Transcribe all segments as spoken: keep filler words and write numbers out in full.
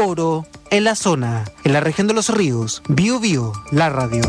oro en la zona, en la región de Los Ríos. Bio Bio, la radio.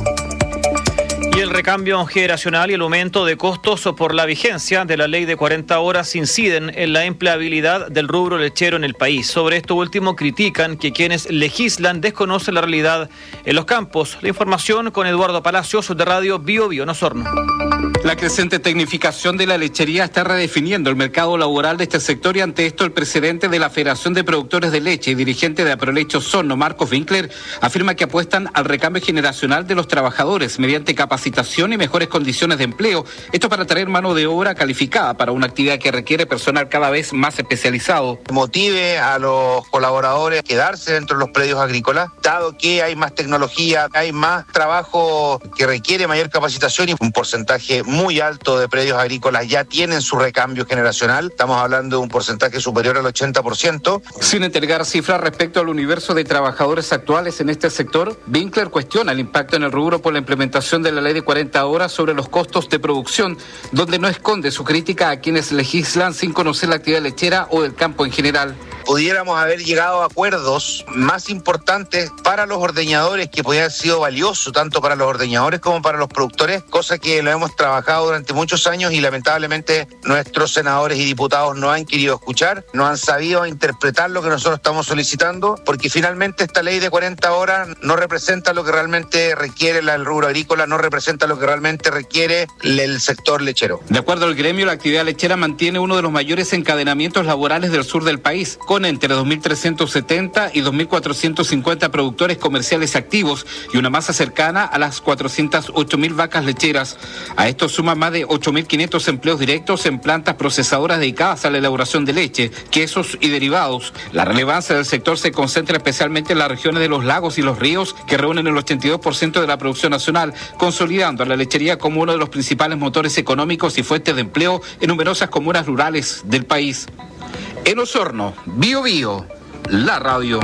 Y el recambio generacional y el aumento de costos por la vigencia de la ley de cuarenta horas inciden en la empleabilidad del rubro lechero en el país. Sobre esto último critican que quienes legislan desconocen la realidad en los campos. La información con Eduardo Palacios de Radio Bio Bio, en Osorno. La creciente tecnificación de la lechería está redefiniendo el mercado laboral de este sector y ante esto el presidente de la Federación de Productores de Leche y dirigente de Aproleche Osorno, Marcos Winkler, afirma que apuestan al recambio generacional de los trabajadores mediante capacitación y mejores condiciones de empleo. Esto para traer mano de obra calificada para una actividad que requiere personal cada vez más especializado. Motive a los colaboradores a quedarse dentro de los predios agrícolas, dado que hay más tecnología, hay más trabajo que requiere mayor capacitación y un porcentaje muy alto de predios agrícolas ya tienen su recambio generacional. Estamos hablando de un porcentaje superior al ochenta por ciento. Sin entregar cifras respecto al universo de trabajadores actuales en este sector, Winkler cuestiona el impacto en el rubro por la implementación de la ley de cuarenta horas sobre los costos de producción, donde no esconde su crítica a quienes legislan sin conocer la actividad lechera o del campo en general. Pudiéramos haber llegado a acuerdos más importantes para los ordeñadores que podrían haber sido valioso tanto para los ordeñadores como para los productores, cosa que lo hemos trabajado durante muchos años y lamentablemente nuestros senadores y diputados no han querido escuchar, no han sabido interpretar lo que nosotros estamos solicitando, porque finalmente esta ley de cuarenta horas no representa lo que realmente requiere el rubro agrícola, no representa lo que realmente requiere el sector lechero. De acuerdo al gremio, la actividad lechera mantiene uno de los mayores encadenamientos laborales del sur del país, con entre dos mil trescientos setenta y dos mil cuatrocientos cincuenta productores comerciales activos y una masa cercana a las cuatrocientas ocho mil vacas lecheras. A esto suma más de ocho mil quinientos empleos directos en plantas procesadoras dedicadas a la elaboración de leche, quesos y derivados. La relevancia del sector se concentra especialmente en las regiones de los lagos y los ríos, que reúnen el ochenta y dos por ciento de la producción nacional, consolidando a la lechería como uno de los principales motores económicos y fuentes de empleo en numerosas comunas rurales del país. En Osorno, Bio Bio, la radio.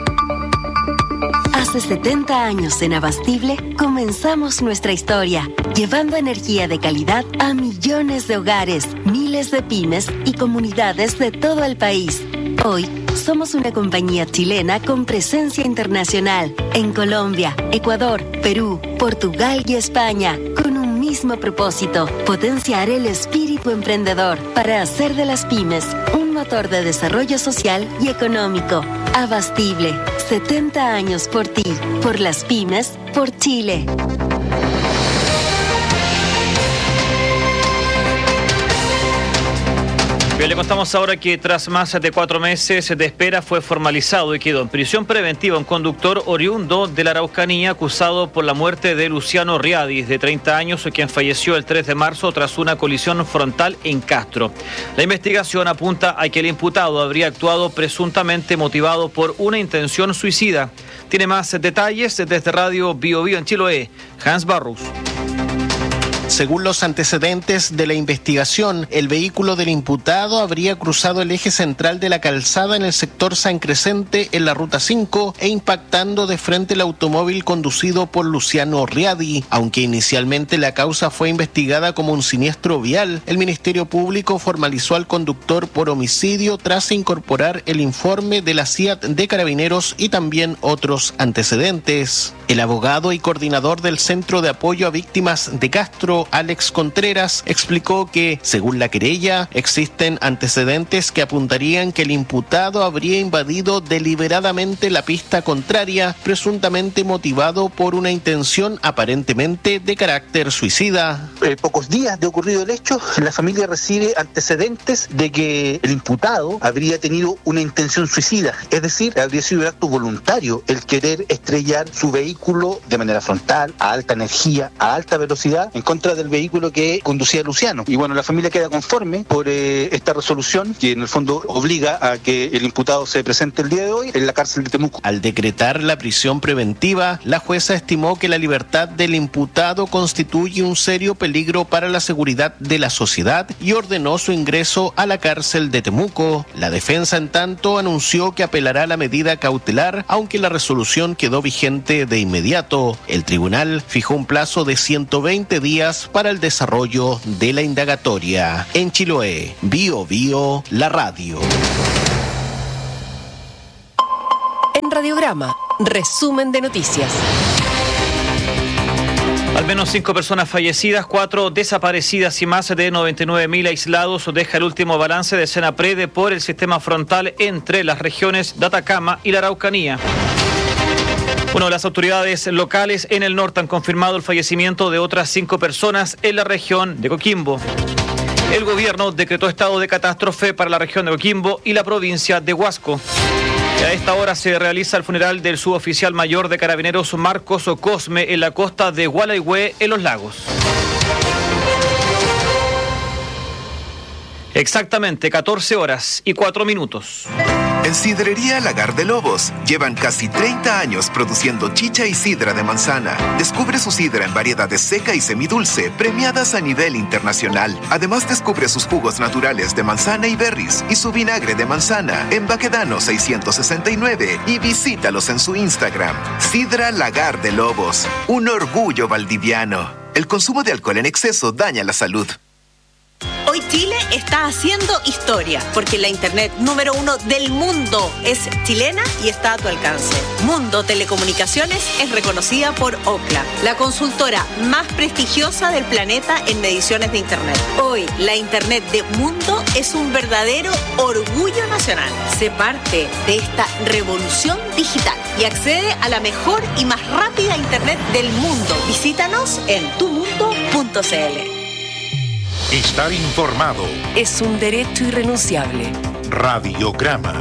Hace setenta años en Abastible comenzamos nuestra historia, llevando energía de calidad a millones de hogares, miles de pymes y comunidades de todo el país. Hoy somos una compañía chilena con presencia internacional en Colombia, Ecuador, Perú, Portugal y España, con un mismo propósito: potenciar el espíritu emprendedor para hacer de las pymes un motor de desarrollo social y económico. Abastible, setenta años por ti, por las pymes, por Chile. Bien, le contamos ahora que tras más de cuatro meses de espera fue formalizado y quedó en prisión preventiva un conductor oriundo de la Araucanía acusado por la muerte de Luciano Riadis, de treinta años, quien falleció el tres de marzo tras una colisión frontal en Castro. La investigación apunta a que el imputado habría actuado presuntamente motivado por una intención suicida. Tiene más detalles desde Radio Bio Bio en Chiloé, Hans Barrus. Según los antecedentes de la investigación, el vehículo del imputado habría cruzado el eje central de la calzada en el sector San Crescente en la ruta cinco e impactando de frente el automóvil conducido por Luciano Riadi. Aunque inicialmente la causa fue investigada como un siniestro vial, el Ministerio Público formalizó al conductor por homicidio tras incorporar el informe de la C I A T de Carabineros y también otros antecedentes. El abogado y coordinador del Centro de Apoyo a Víctimas de Castro, Alex Contreras, explicó que, según la querella, existen antecedentes que apuntarían que el imputado habría invadido deliberadamente la pista contraria, presuntamente motivado por una intención aparentemente de carácter suicida. Eh, pocos días de ocurrido el hecho, la familia recibe antecedentes de que el imputado habría tenido una intención suicida, es decir, habría sido un acto voluntario el querer estrellar su vehículo de manera frontal, a alta energía, a alta velocidad, en contra del vehículo que conducía a Luciano. Y bueno, la familia queda conforme por eh, esta resolución que en el fondo obliga a que el imputado se presente el día de hoy en la cárcel de Temuco. Al decretar la prisión preventiva, la jueza estimó que la libertad del imputado constituye un serio peligro para la seguridad de la sociedad y ordenó su ingreso a la cárcel de Temuco. La defensa, en tanto, anunció que apelará a la medida cautelar, aunque la resolución quedó vigente de inmediato. El tribunal fijó un plazo de ciento veinte días para el desarrollo de la indagatoria. En Chiloé, Bio Bio, la radio. En Radiograma, resumen de noticias. Al menos cinco personas fallecidas, cuatro desaparecidas y más de noventa y nueve mil aislados deja el último balance de Senaprede por el sistema frontal entre las regiones de Atacama y la Araucanía. Bueno, las autoridades locales en el norte han confirmado el fallecimiento de otras cinco personas en la región de Coquimbo. El gobierno decretó estado de catástrofe para la región de Coquimbo y la provincia de Huasco. Y a esta hora se realiza el funeral del suboficial mayor de Carabineros Marcos Cosme en la costa de Gualaihue, en Los Lagos. Exactamente catorce horas y cuatro minutos. En Sidrería Lagar de Lobos llevan casi treinta años produciendo chicha y sidra de manzana. Descubre su sidra en variedades seca y semidulce, premiadas a nivel internacional. Además descubre sus jugos naturales de manzana y berries y su vinagre de manzana en Baquedano seiscientos sesenta y nueve y visítalos en su Instagram. Sidra Lagar de Lobos, un orgullo valdiviano. El consumo de alcohol en exceso daña la salud. Hoy Chile está haciendo historia, porque la internet número uno del mundo es chilena y está a tu alcance. Mundo Telecomunicaciones es reconocida por Ookla, la consultora más prestigiosa del planeta en mediciones de internet. Hoy, la internet de Mundo es un verdadero orgullo nacional. Sé parte de esta revolución digital y accede a la mejor y más rápida internet del mundo. Visítanos en tu mundo punto c l. Estar informado es un derecho irrenunciable. Radiograma.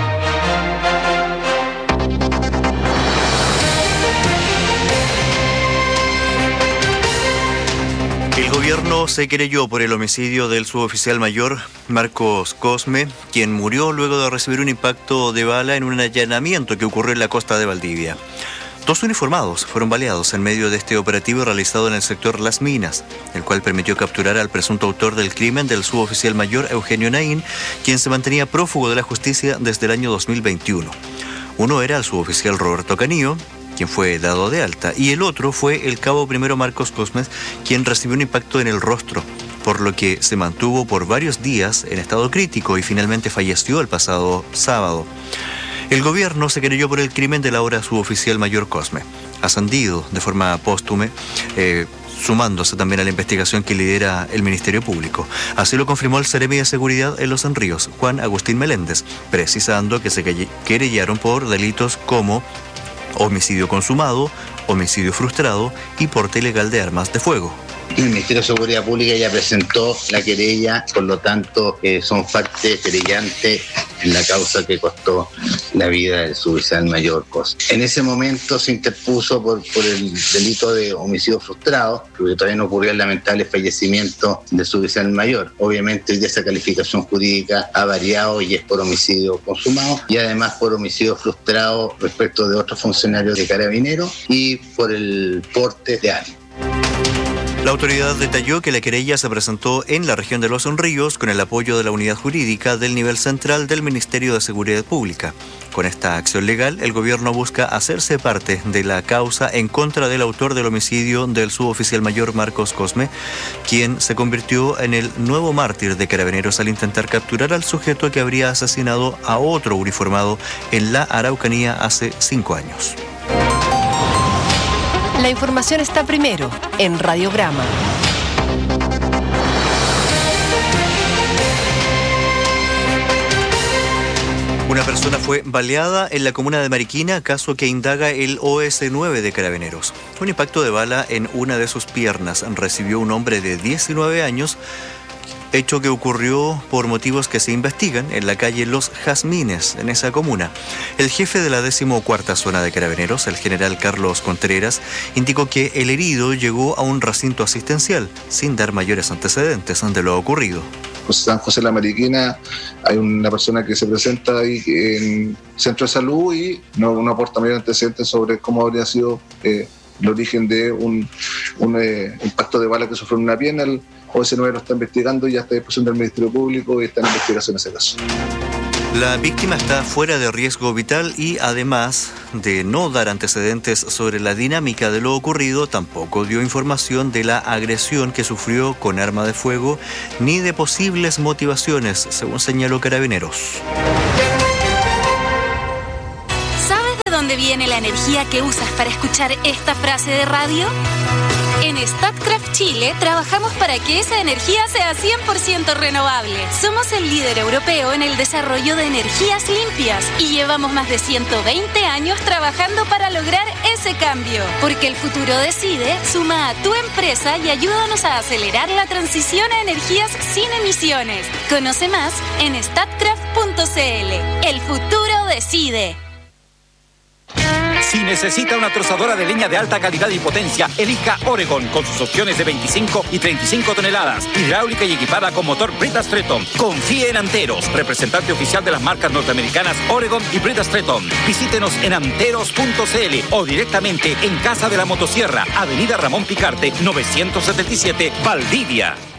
El gobierno se querelló por el homicidio del suboficial mayor Marcos Cosme, quien murió luego de recibir un impacto de bala en un allanamiento que ocurrió en la costa de Valdivia. Dos uniformados fueron baleados en medio de este operativo realizado en el sector Las Minas, el cual permitió capturar al presunto autor del crimen del suboficial mayor Eugenio Naín, quien se mantenía prófugo de la justicia desde el año dos mil veintiuno. Uno era el suboficial Roberto Canillo, quien fue dado de alta, y el otro fue el cabo primero Marcos Cosme, quien recibió un impacto en el rostro, por lo que se mantuvo por varios días en estado crítico y finalmente falleció el pasado sábado. El gobierno se querelló por el crimen del ahora suboficial mayor Cosme, ascendido de forma póstume, eh, sumándose también a la investigación que lidera el Ministerio Público. Así lo confirmó el Seremi de Seguridad en Los Ríos, Juan Agustín Meléndez, precisando que se querellaron por delitos como homicidio consumado, homicidio frustrado y porte ilegal de armas de fuego. El Ministerio de Seguridad Pública ya presentó la querella, por lo tanto eh, son partes querellantes en la causa que costó la vida del suboficial mayor Cosme. En ese momento se interpuso por, por el delito de homicidio frustrado, porque todavía no ocurrió el lamentable fallecimiento del suboficial mayor. Obviamente ya esa calificación jurídica ha variado y es por homicidio consumado y además por homicidio frustrado respecto de otros funcionarios de Carabineros y por el porte de armas. La autoridad detalló que la querella se presentó en la región de Los Ríos con el apoyo de la unidad jurídica del nivel central del Ministerio de Seguridad Pública. Con esta acción legal, el gobierno busca hacerse parte de la causa en contra del autor del homicidio del suboficial mayor Marcos Cosme, quien se convirtió en el nuevo mártir de Carabineros al intentar capturar al sujeto que habría asesinado a otro uniformado en la Araucanía hace cinco años. La información está primero en Radiograma. Una persona fue baleada en la comuna de Mariquina, caso que indaga el O S nueve de Carabineros. Un impacto de bala en una de sus piernas recibió un hombre de diecinueve años, hecho que ocurrió por motivos que se investigan en la calle Los Jazmines, en esa comuna. El jefe de la decimocuarta zona de Carabineros, el general Carlos Contreras, indicó que el herido llegó a un recinto asistencial, sin dar mayores antecedentes de lo ocurrido. San José de la Mariquina hay una persona que se presenta ahí en centro de salud y no, no aporta mayores antecedentes sobre cómo habría sido eh, el origen de un, un eh, impacto de bala que sufrió en una pierna. El O S nueve lo está investigando y ya está a disposición del Ministerio Público y está en investigación ese caso. La víctima está fuera de riesgo vital y, además de no dar antecedentes sobre la dinámica de lo ocurrido, tampoco dio información de la agresión que sufrió con arma de fuego ni de posibles motivaciones, según señaló Carabineros. dónde viene la energía que usas para escuchar esta frase de radio? En Statkraft Chile trabajamos para que esa energía sea cien por ciento renovable. Somos el líder europeo en el desarrollo de energías limpias y llevamos más de ciento veinte años trabajando para lograr ese cambio. Porque el futuro decide, suma a tu empresa y ayúdanos a acelerar la transición a energías sin emisiones. Conoce más en statkraft punto cl. El futuro decide. Si necesita una trozadora de leña de alta calidad y potencia, elija Oregon con sus opciones de veinticinco y treinta y cinco toneladas, hidráulica y equipada con motor Brita Stretton. Confíe en Anteros, representante oficial de las marcas norteamericanas Oregon y Brita Stretton. Visítenos en anteros punto cl o directamente en Casa de la Motosierra, Avenida Ramón Picarte, novecientos setenta y siete, Valdivia.